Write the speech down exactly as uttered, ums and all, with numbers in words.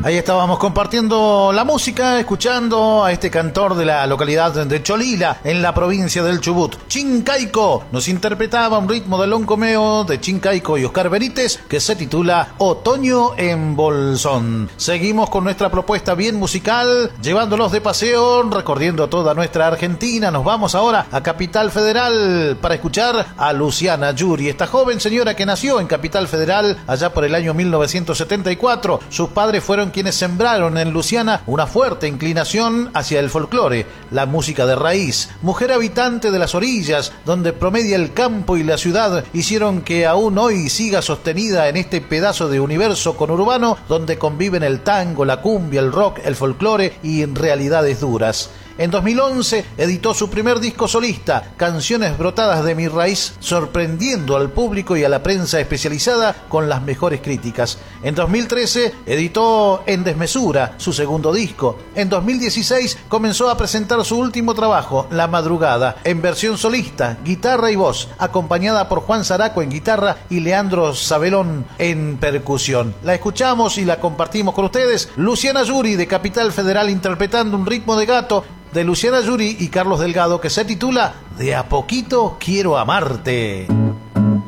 Ahí estábamos compartiendo la música, escuchando a este cantor de la localidad de Cholila, en la provincia del Chubut. Chincaico nos interpretaba un ritmo de Loncomeo de Chincaico y Oscar Benítez que se titula Otoño en Bolsón. Seguimos con nuestra propuesta bien musical, llevándolos de paseo, recorriendo toda nuestra Argentina. Nos vamos ahora a Capital Federal para escuchar a Luciana Yuri, esta joven señora que nació en Capital Federal allá por el año mil novecientos setenta y cuatro. Sus padres fueron quienes sembraron en Luciana una fuerte inclinación hacia el folclore, la música de raíz. Mujer habitante de las orillas, donde promedia el campo y la ciudad, hicieron que aún hoy siga sostenida en este pedazo de universo conurbano donde conviven el tango, la cumbia, el rock, el folclore y realidades duras. En dos mil once editó su primer disco solista, Canciones brotadas de mi raíz, sorprendiendo al público y a la prensa especializada con las mejores críticas. En dos mil trece editó En Desmesura, su segundo disco. En dos mil dieciséis comenzó a presentar su último trabajo, La Madrugada, en versión solista, guitarra y voz, acompañada por Juan Zaraco en guitarra y Leandro Sabelón en percusión. La escuchamos y la compartimos con ustedes. Luciana Yuri de Capital Federal interpretando un ritmo de gato de Luciana Yuri y Carlos Delgado que se titula De a poquito quiero amarte.